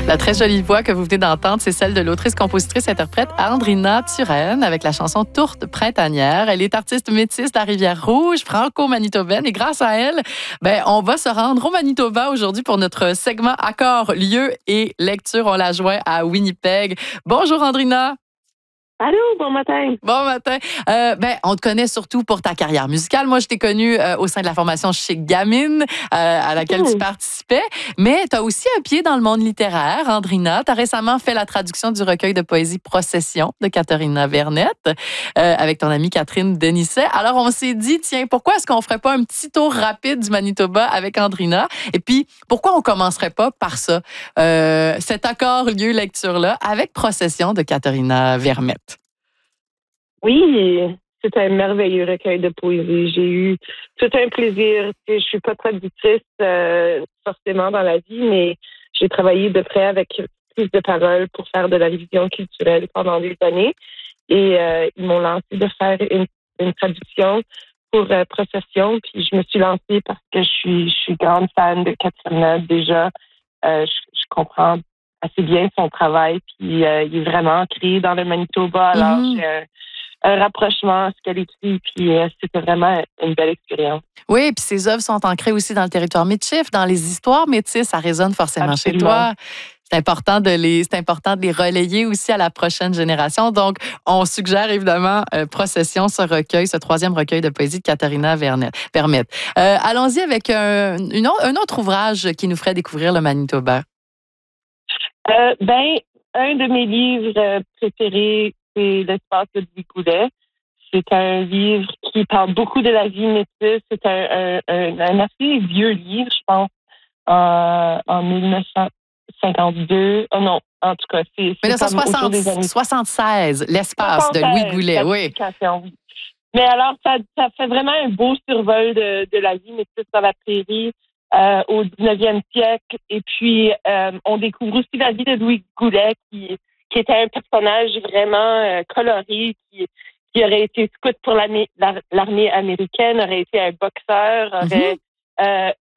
La très jolie voix que vous venez d'entendre, c'est celle de l'autrice, compositrice, interprète Andrina Turenne avec la chanson Tourte printanière. Elle est artiste métisse de la Rivière-Rouge, franco-manitobaine, et grâce à elle, on va se rendre au Manitoba aujourd'hui pour notre segment Accords, lieux et lecture. On la joint à Winnipeg. Bonjour Andrina. Allô, bon matin. Bon matin. On te connaît surtout pour ta carrière musicale. Moi, je t'ai connue au sein de la formation Chic Gamine, à laquelle tu participais. Mais tu as aussi un pied dans le monde littéraire, Andrina. Tu as récemment fait la traduction du recueil de poésie Procession de Catharina Vermette avec ton amie Catherine Denisset. Alors, on s'est dit, tiens, pourquoi est-ce qu'on ferait pas un petit tour rapide du Manitoba avec Andrina? Et puis, pourquoi on commencerait pas par ça, cet accord lieu-lecture-là, avec Procession de Catharina Vermette? Oui, c'est un merveilleux recueil de poésie. J'ai eu tout un plaisir. Je suis pas traductrice forcément dans la vie, mais j'ai travaillé de près avec Prise de parole pour faire de la révision culturelle pendant des années. Et ils m'ont lancé de faire une traduction pour Procession. Puis je me suis lancée parce que je suis grande fan de Catherine déjà. Je comprends assez bien son travail. Puis il est vraiment créé dans le Manitoba. Alors j'ai un rapprochement à ce qu'elle écrit, puis c'était vraiment une belle expérience. Oui, puis ses œuvres sont ancrées aussi dans le territoire métis, dans les histoires métisses, ça résonne forcément Absolument. chez toi. C'est important de les relayer aussi à la prochaine génération. Donc, on suggère évidemment Procession, ce recueil, ce troisième recueil de poésie de Catharina Vermette. Allons-y avec un autre ouvrage qui nous ferait découvrir le Manitoba. Un de mes livres préférés, c'est L'espace de Louis Goulet. C'est un livre qui parle beaucoup de la vie métisse. C'est un assez vieux livre, je pense, en 1952. Oh non, en tout cas, c'est comme autour des années 76, L'espace de Louis Goulet, oui. Mais alors, ça fait vraiment un beau survol de la vie métisse dans la prairie au 19e siècle. Et puis, on découvre aussi la vie de Louis Goulet, qui était un personnage vraiment coloré, qui aurait été scout pour l'armée américaine, aurait été un boxeur, aurait